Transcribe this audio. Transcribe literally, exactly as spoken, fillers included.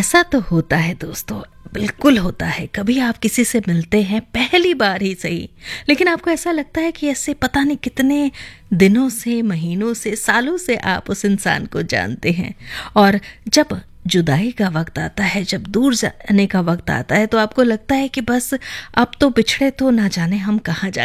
ऐसा तो होता है दोस्तों, बिल्कुल होता है। कभी आप किसी से मिलते हैं पहली बार ही सही, लेकिन आपको ऐसा लगता है कि ऐसे पता नहीं कितने दिनों से, महीनों से, सालों से आप उस इंसान को जानते हैं। और जब जुदाई का वक्त आता है, जब दूर जाने का वक्त आता है, तो आपको लगता है कि बस अब तो बिछड़े तो ना जाने हम कहाँ जा